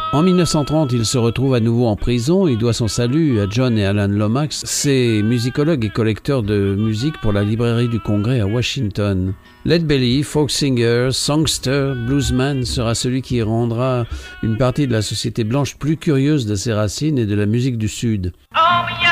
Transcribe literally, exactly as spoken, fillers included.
En mille neuf cent trente, il se retrouve à nouveau en prison. Il doit son salut à John et Alan Lomax, ces musicologues et collecteurs de musique pour la librairie du Congrès à Washington. Lead Belly, folk singer, songster, bluesman sera celui qui rendra une partie de la société blanche plus curieuse de ses racines et de la musique du Sud. Oh, yeah.